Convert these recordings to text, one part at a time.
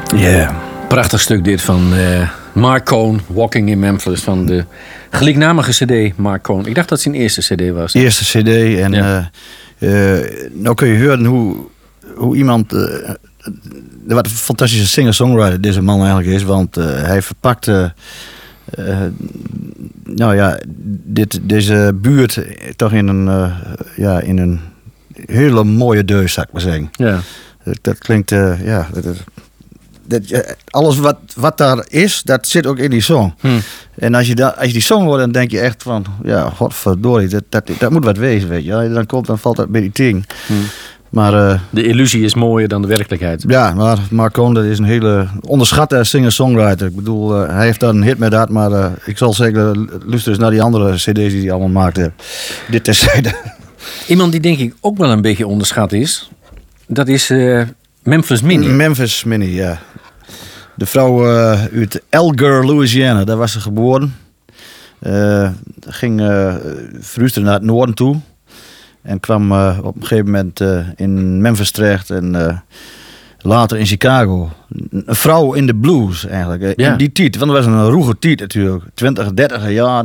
Yeah. Prachtig stuk dit van Mark Cohn, Walking in Memphis, van de gelijknamige cd Mark Cohn. Ik dacht dat zijn eerste cd was. Eerste cd en nou kun je horen hoe iemand... wat een fantastische singer-songwriter deze man eigenlijk is, want hij verpakt... deze buurt toch in een hele mooie deus, zou ik maar zeggen. Ja. Dat klinkt, alles wat daar is, dat zit ook in die song. En als je die song hoort, dan denk je echt van, ja, godverdorie, dat moet wat wezen, weet je. Dan valt dat bij die ting. Maar, de illusie is mooier dan de werkelijkheid. Ja, maar Mark Cohn, dat is een hele onderschatte singer-songwriter. Ik bedoel, hij heeft daar een hit met dat, maar ik zal zeker luisteren eens naar die andere cd's die hij allemaal maakte. Dit terzijde. Iemand die denk ik ook wel een beetje onderschat is, dat is Memphis Minnie. Memphis Minnie, ja. De vrouw uit Alger, Louisiana, daar was ze geboren. Ging verhuisde naar het noorden toe. En kwam op een gegeven moment in Memphis terecht en later in Chicago. Een vrouw in de blues eigenlijk. In die tijd, want het was een roege tijd natuurlijk. 20, 30 jaar.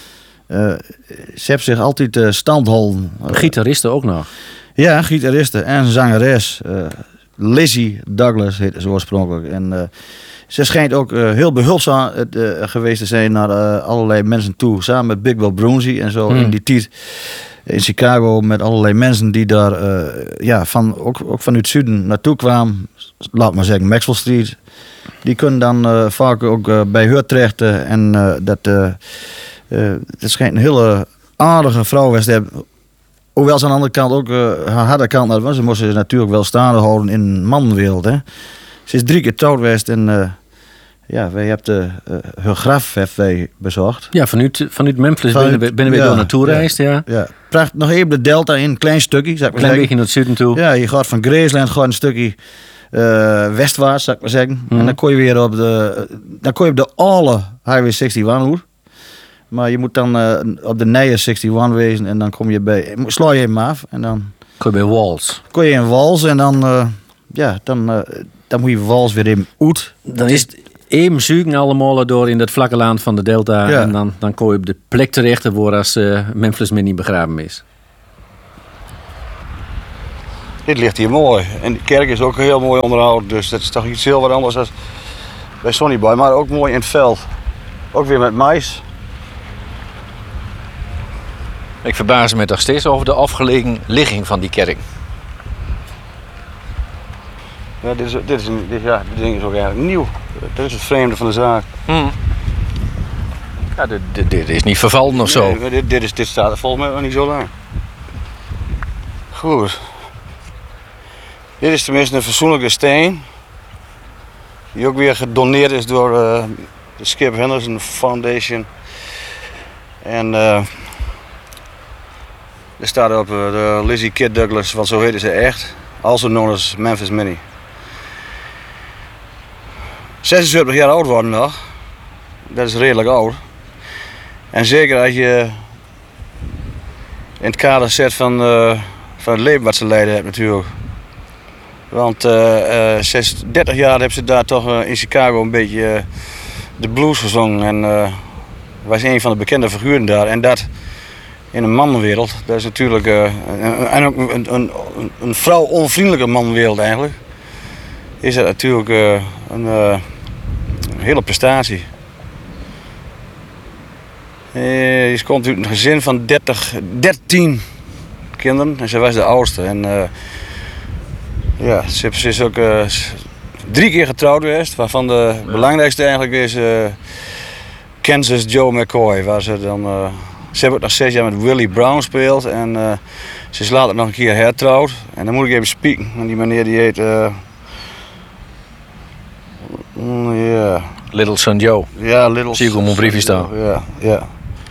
Ze heeft zich altijd stand gehouden. Gitaristen ook nog. Ja, gitariste en zangeres. Lizzie Douglas heette ze oorspronkelijk. En ze schijnt ook heel behulpzaam geweest te zijn naar allerlei mensen toe. Samen met Big Bill Broonzy en zo in die tijd. In Chicago met allerlei mensen die daar ook vanuit het zuiden naartoe kwamen. Laat maar zeggen Maxwell Street. Die kunnen dan vaak ook bij haar terecht. Dat schijnt een hele aardige vrouw te hebben. Hoewel ze aan de andere kant ook haar harde kant had. Want ze moesten natuurlijk wel staande houden in de mannenwereld. Hè. Ze is 3 keer trouwd geweest en... wij hebben hun graf bezocht. Ja, vanuit Memphis ben we door naartoe gereisd. Ja. Prachtig, nog even de delta in, een klein stukje. Zou ik klein beetje naar het zuiden toe. Ja, je gaat van Graceland een stukje westwaarts, zou ik maar zeggen. En dan kon je weer op de oude Highway 61 hoor. Maar je moet dan op de nieuwe 61 wezen en dan kom je bij... Sla je hem af en dan... Kon je bij Walls. Kon je in Walls en dan... dan moet je Walls weer in uit. Dan is het even zoeken allemaal door in dat vlakke land van de Delta. Ja. En dan kom je op de plek terecht waar als Memphis Minnie begraven is. Dit ligt hier mooi. En de kerk is ook heel mooi onderhouden. Dus dat is toch iets heel wat anders dan bij Sonnyboy. Maar ook mooi in het veld. Ook weer met mais. Ik verbaas me toch steeds over de afgelegen ligging van die kerk. Ja, dit ding is ook eigenlijk nieuw. Dat is het vreemde van de zaak. Ja, dit is niet vervallen of zo. Nee, dit staat er volgens mij nog niet zo lang. Goed. Dit is tenminste een fatsoenlijke steen. Die ook weer gedoneerd is door de Skip Henderson Foundation. En er staat op de Lizzie Kid Douglas, want zo heette ze echt. Also known as Memphis Minnie. 76 jaar oud worden nog. Dat is redelijk oud. En zeker als je in het kader zet van het leven wat ze leiden hebt natuurlijk. Want 30 jaar hebben ze daar toch in Chicago een beetje de blues gezongen. En was een van de bekende figuren daar. En dat in een mannenwereld. Dat is natuurlijk een vrouw-onvriendelijke mannenwereld eigenlijk. Is dat natuurlijk een hele prestatie. Je komt uit een gezin van 13 kinderen en ze was de oudste. En ze is ook 3 keer getrouwd geweest, waarvan de belangrijkste eigenlijk is Kansas Joe McCoy. Waar ze hebben ook nog 6 jaar met Willie Brown gespeeld en ze is later nog een keer hertrouwd. En dan moet ik even spieken, want die meneer die heet... Little Son Joe. Ja, Little zie ik op mijn briefje staan. Ja.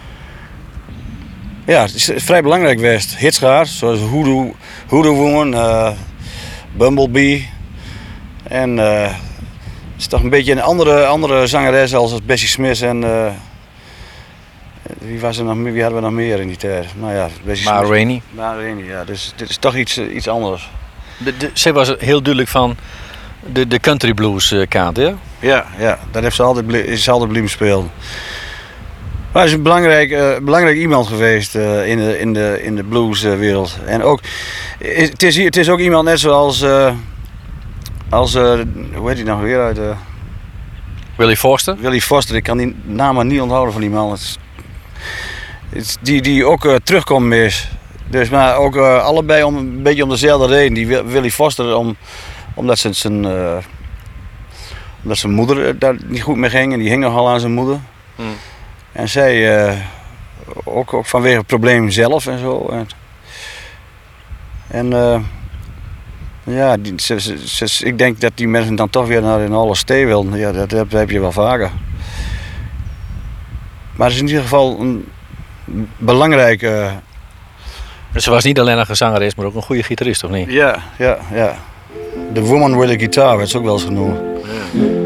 Ja, het is vrij belangrijk geweest. Hits gehad, zoals Hoodoo Woman, Bumblebee. En het is toch een beetje een andere zangeres als Bessie Smith en... wie hadden we nog meer in die tijd? Nou ja, Ma Rainey. Ma Rainey, ja. Dus dit is toch iets anders. Ze was heel duidelijk van... de country blues kant, hè? Ja, dat heeft ze altijd, is ze altijd blijven spelen. Maar hij is een belangrijk iemand geweest in de blueswereld. En ook, het is ook iemand net zoals, hoe heet hij nou weer uit... Willie Foster? Willie Foster, ik kan die naam maar niet onthouden van die man. Die ook terugkomt mis. Dus, maar ook allebei een beetje om dezelfde reden. Die Willie Foster omdat zijn moeder daar niet goed mee ging. En die hing nogal aan zijn moeder. En zij ook vanwege het probleem zelf en zo. Ja, ik denk dat die mensen dan toch weer naar een Hall of Stay wilden. Ja, dat heb je wel vaker. Maar het is in ieder geval een belangrijk... Ze was niet alleen een zangeres, maar ook een goede gitarist, of niet? Ja. The Woman with a Guitar werd ze ook wel eens genoemd.